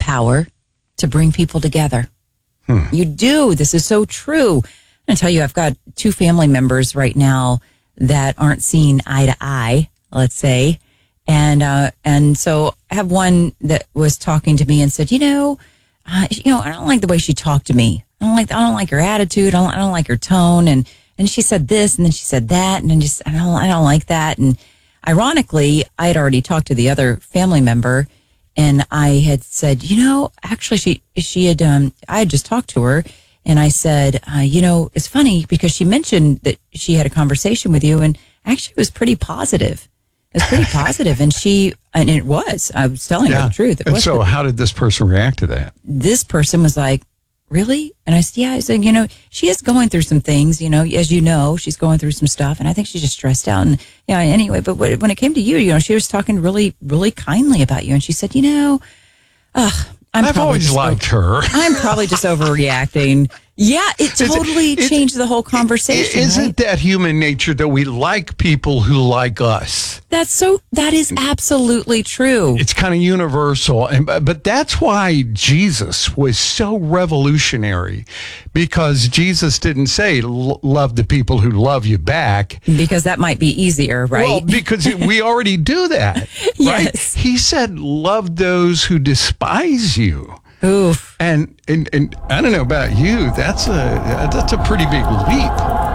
power to bring people together. You do. This is so true. I'm going to tell you, I've got 2 family members right now that aren't seeing eye to eye, let's say. And so I have one that was talking to me and said, I don't like the way she talked to me. I don't like her attitude. I don't like her tone. And she said this, and then she said that, and then I don't like that. And ironically, I had already talked to the other family member, and I had said, actually she had, I had just talked to her, and I said, it's funny because she mentioned that she had a conversation with you, and actually it was pretty positive. It was pretty positive, and it was. I was telling her the truth. And so how did this person react to that? This person was like, really? And I said, yeah. I said, she is going through some things, as you know, she's going through some stuff, and I think she's just stressed out. And, anyway, but when it came to you, she was talking really, really kindly about you. And she said, I've always liked her. I'm probably just overreacting. Yeah, it totally changed the whole conversation. Isn't that human nature that we like people who like us? That is absolutely true. It's kind of universal. But that's why Jesus was so revolutionary, because Jesus didn't say, love the people who love you back. Because that might be easier, right? Well, because we already do that. Yes. Right? He said, love those who despise you. Oof. And I don't know about you, that's a pretty big leap.